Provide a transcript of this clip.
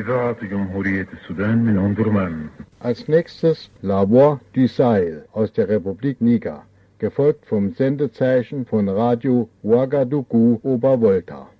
إذاعة جمهورية السودان من أندرمان. Als nächstes La Voix du Sahel aus der Republik Niger, gefolgt vom Sendezeichen von Radio Ouagadougou Obervolta.